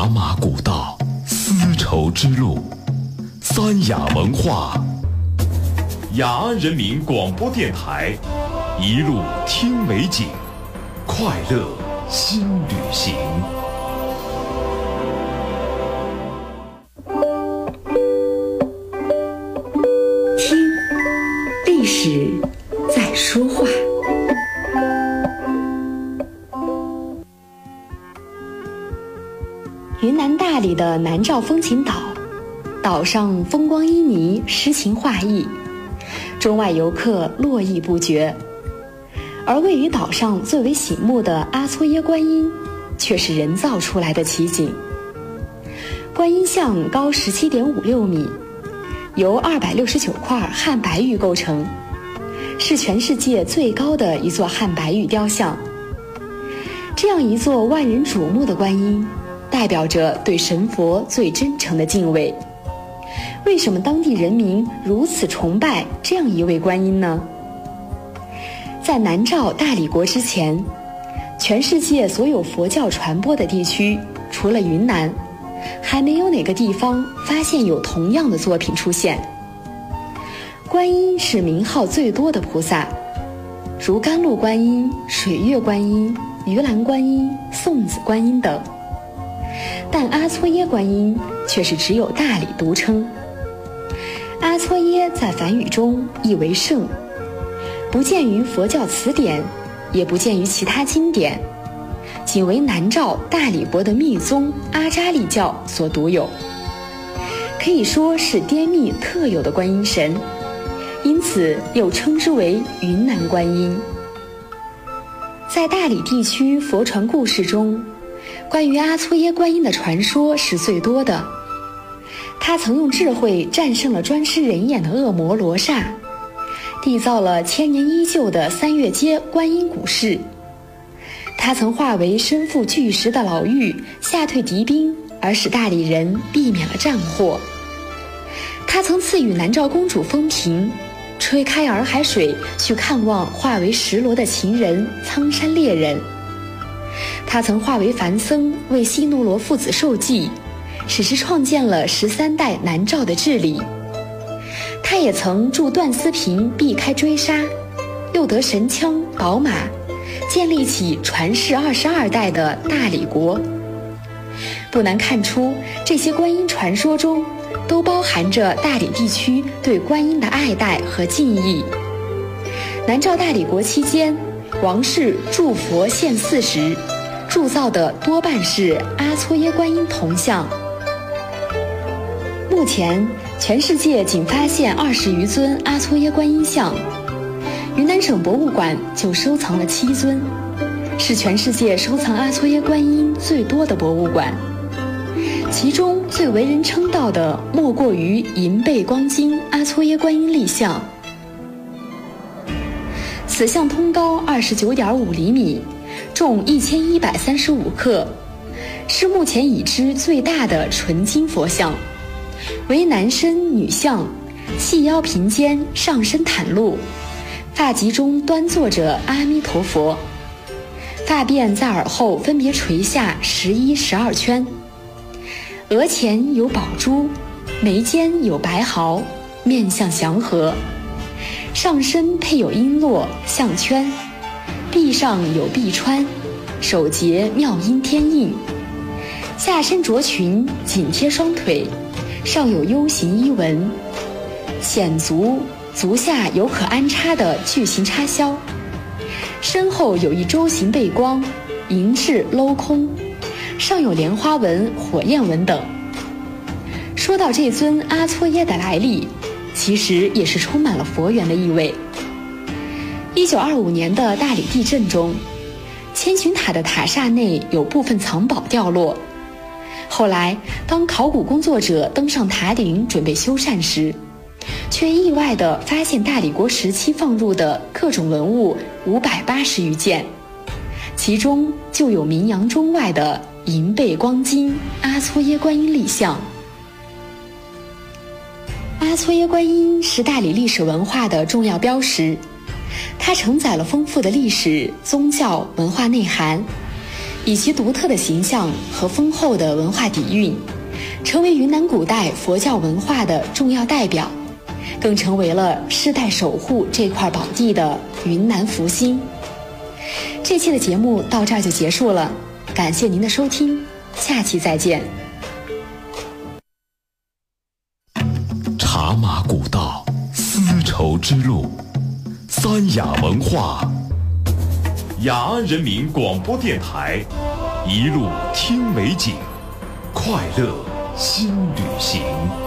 茶马古道，丝绸之路，三雅文化，雅安人民广播电台，一路听美景，快乐新旅行。 听，历史在说话。云南大理的南诏风情岛，岛上风光旖旎，诗情画意，中外游客络绎不绝。而位于岛上最为醒目的阿搓耶观音，却是人造出来的奇景。观音像高17.56米，由269块汉白玉构成，是全世界最高的一座汉白玉雕像。这样一座万人瞩目的观音，代表着对神佛最真诚的敬畏。为什么当地人民如此崇拜这样一位观音呢？在南诏大理国之前，全世界所有佛教传播的地区，除了云南，还没有哪个地方发现有同样的作品出现。观音是名号最多的菩萨，如甘露观音、水月观音、盂兰观音、送子观音等，但阿搓耶观音却是只有大理独称。阿搓耶在梵语中意为圣，不见于佛教词典，也不见于其他经典，仅为南诏大理国的密宗阿扎利教所独有，可以说是滇密特有的观音神，因此又称之为云南观音。在大理地区佛传故事中，关于阿搓耶观音的传说是最多的。他曾用智慧战胜了专吃人眼的恶魔罗刹，缔造了千年依旧的三月街观音古市。他曾化为身负巨石的老妪吓退敌兵，而使大理人避免了战祸。他曾赐予南诏公主风萍，吹开洱海水去看望化为石螺的情人苍山猎人。他曾化为梵僧为悉奴罗父子受祭，使之创建了13代南诏的治理。他也曾助段思平避开追杀，又得神枪宝马，建立起传世22代的大理国。不难看出，这些观音传说中都包含着大理地区对观音的爱戴和敬意。南诏大理国期间，王室铸佛献祀时，铸造的多半是阿搓耶观音铜像。目前全世界仅发现20余尊阿搓耶观音像，云南省博物馆就收藏了7尊，是全世界收藏阿搓耶观音最多的博物馆。其中最为人称道的莫过于银背光金阿搓耶观音立像。此像通高29.5厘米，重1135克，是目前已知最大的纯金佛像，为男身女相，细腰平肩，上身袒露，发髻中端坐着阿弥陀佛，发辫在耳后分别垂下11、12圈，额前有宝珠，眉间有白毫，面相祥和，上身配有璎珞、项圈，臂上有臂穿，手结妙音天印，下身着裙紧贴双腿，上有 U 型衣纹，显足下有可安插的巨型插销，身后有一舟形背光，银质镂空，上有莲花纹、火焰纹等。说到这尊阿搓耶的来历，其实也是充满了佛缘的意味。1925年的大理地震中，千寻塔的塔刹内有部分藏宝掉落，后来当考古工作者登上塔顶准备修缮时，却意外地发现大理国时期放入的各种文物580余件，其中就有名扬中外的银背光金阿搓耶观音立像。阿搓耶观音是大理历史文化的重要标识，它承载了丰富的历史、宗教、文化内涵， 以其独特的形象和丰厚的文化底蕴，成为云南古代佛教文化的重要代表，更成为了世代守护这块宝地的云南福星。这期的节目到这儿就结束了，感谢您的收听，下期再见。 茶马古道，丝绸之路，三雅文化，雅安人民广播电台，一路听美景，快乐新旅行。